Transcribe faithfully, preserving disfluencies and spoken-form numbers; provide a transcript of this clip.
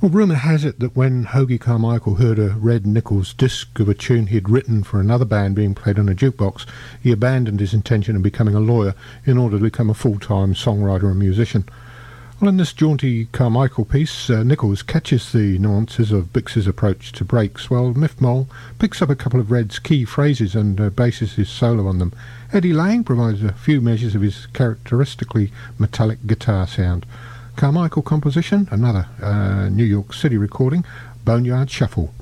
Well, rumour has it that when Hoagy Carmichael heard a Red Nichols disc of a tune he had written for another band being played on a jukebox, he abandoned his intention of becoming a lawyer in order to become a full-time songwriter and musician. Well, in this jaunty Carmichael piece, uh, Nichols catches the nuances of Bix's approach to breaks, while Miff Mole picks up a couple of Red's key phrases and uh, bases his solo on them. Eddie Lang provides a few measures of his characteristically metallic guitar sound. Carmichael composition, another uh, New York City recording, Boneyard Shuffle.